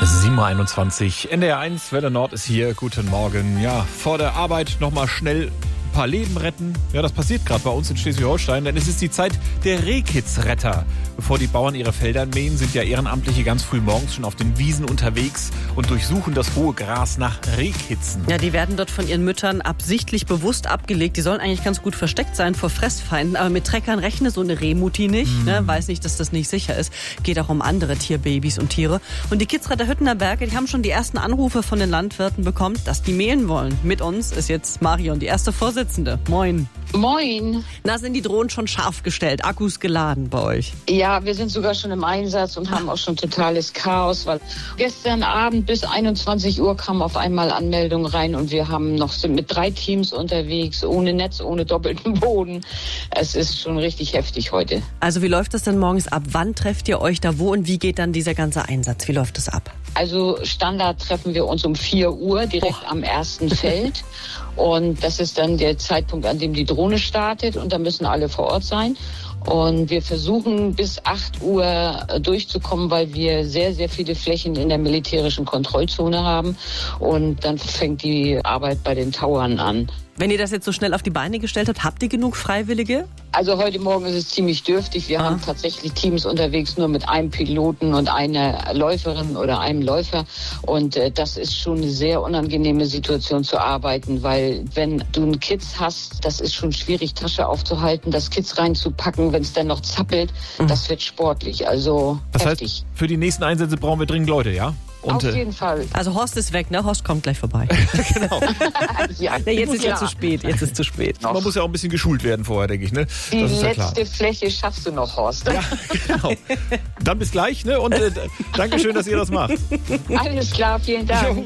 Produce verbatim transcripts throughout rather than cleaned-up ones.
sieben Uhr einundzwanzig, N D R eins, Welle Nord ist hier. Guten Morgen. Ja, vor der Arbeit nochmal schnell ein paar Leben retten. Ja, das passiert gerade bei uns in Schleswig-Holstein, denn es ist die Zeit der Rehkitzretter. Bevor die Bauern ihre Felder mähen, sind ja Ehrenamtliche ganz früh morgens schon auf den Wiesen unterwegs und durchsuchen das hohe Gras nach Rehkitzen. Ja, die werden dort von ihren Müttern absichtlich bewusst abgelegt. Die sollen eigentlich ganz gut versteckt sein vor Fressfeinden, aber mit Treckern rechne so eine Rehmutti nicht. Mm. Ne? Weiß nicht, dass das nicht sicher ist. Geht auch um andere Tierbabys und Tiere. Und die Kitzretter Hüttener Berge, die haben schon die ersten Anrufe von den Landwirten bekommen, dass die mähen wollen. Mit uns ist jetzt Marion, die erste Vorsitzende. Moin. Moin. Na, sind die Drohnen schon scharf gestellt, Akkus geladen bei euch? Ja, wir sind sogar schon im Einsatz und haben auch schon totales Chaos, weil gestern Abend bis einundzwanzig Uhr kamen auf einmal Anmeldungen rein und wir haben noch sind mit drei Teams unterwegs, ohne Netz, ohne doppelten Boden. Es ist schon richtig heftig heute. Also wie läuft das denn morgens ab? Wann trefft ihr euch da wo und wie geht dann dieser ganze Einsatz? Wie läuft das ab? Also Standard treffen wir uns um vier Uhr direkt oh. am ersten Feld. Und das ist dann der Zeitpunkt, an dem die Drohne startet. Und da müssen alle vor Ort sein. Und wir versuchen bis acht Uhr durchzukommen, weil wir sehr, sehr viele Flächen in der militärischen Kontrollzone haben. Und dann fängt die Arbeit bei den Tauern an. Wenn ihr das jetzt so schnell auf die Beine gestellt habt, habt ihr genug Freiwillige? Also heute Morgen ist es ziemlich dürftig. Wir ah. haben tatsächlich Teams unterwegs, nur mit einem Piloten und einer Läuferin oder einem Läufer. Und äh, das ist schon eine sehr unangenehme Situation zu arbeiten, weil wenn du einen Kitz hast, das ist schon schwierig, Tasche aufzuhalten, das Kitz reinzupacken, wenn es dann noch zappelt, mhm. das wird sportlich, also das heftig. Heißt, für die nächsten Einsätze brauchen wir dringend Leute, ja? Und, auf jeden Fall. Also Horst ist weg, ne? Horst kommt gleich vorbei. Genau. ja, nee, jetzt ist ja, ja zu spät. Jetzt ist zu spät. Noch. Man muss ja auch ein bisschen geschult werden vorher, denke ich. Ne? Die das ist letzte ja klar. Fläche schaffst du noch, Horst. Ja, genau. Dann bis gleich, ne? Und äh, danke schön, dass ihr das macht. Alles klar, vielen Dank.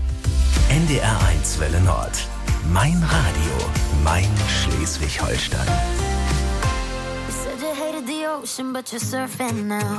N D R eins Welle Nord. Mein Radio. Mein Schleswig-Holstein. You said you hated the ocean, but you're surfing now.